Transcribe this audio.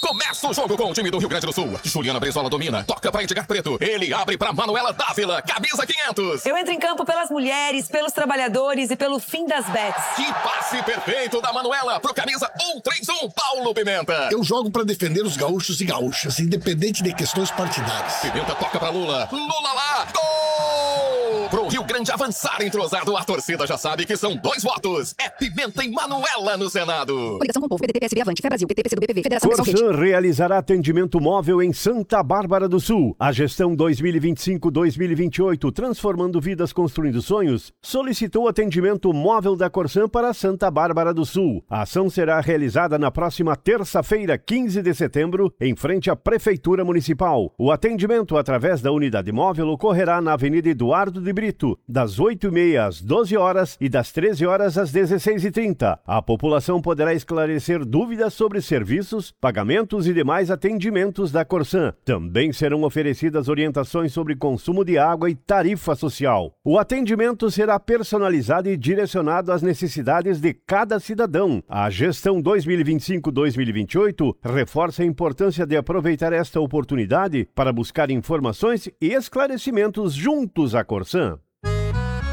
Começa o jogo com o time do Rio Grande do Sul. Juliana Brizola domina, toca para Edgar Preto. Ele abre para Manuela Dávila, camisa 500. Eu entro em campo pelas mulheres, pelos trabalhadores e pelo fim das bets. Que passe perfeito da Manuela pro camisa 131, Paulo Pimenta. Eu jogo para defender os gaúchos e gaúchas, independente de questões partidárias. Pimenta toca para Lula. Lula lá, gol! Pro Rio Grande avançar entrosado, a torcida já sabe que são 2 votos. É Pimenta e Manuela no Senado. Coligação com o Povo, PDT, PSB, Avante, Fé Brasil, PT, PCdoB, PV, Federação Pessoal Rede. Corsan realizará atendimento móvel em Santa Bárbara do Sul. A gestão 2025-2028, transformando vidas, construindo sonhos, solicitou atendimento móvel da Corsan para Santa Bárbara do Sul. A ação será realizada na próxima terça-feira, 15 de setembro, em frente à Prefeitura Municipal. O atendimento através da unidade móvel ocorrerá na Avenida Eduardo de Brito, das 8h30 às 12 horas e das 13 horas às 16h30. A população poderá esclarecer dúvidas sobre serviços, pagamentos e demais atendimentos da Corsan. Também serão oferecidas orientações sobre consumo de água e tarifa social. O atendimento será personalizado e direcionado às necessidades de cada cidadão. A gestão 2025-2028 reforça a importância de aproveitar esta oportunidade para buscar informações e esclarecimentos juntos à Corsan.